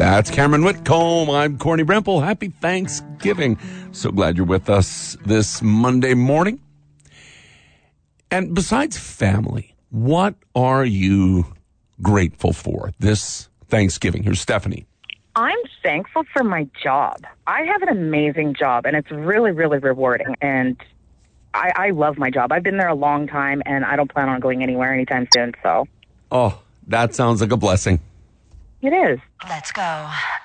That's Cameron Whitcomb. I'm Corny Bremple. Happy Thanksgiving. So glad you're with us this Monday morning. And besides family, what are you grateful for this Thanksgiving? Here's Stephanie. I'm thankful for my job. I have an amazing job, and it's really, really rewarding. And I love my job. I've been there a long time, and I don't plan on going anywhere anytime soon. So, Oh, that sounds like a blessing. It is. Let's go.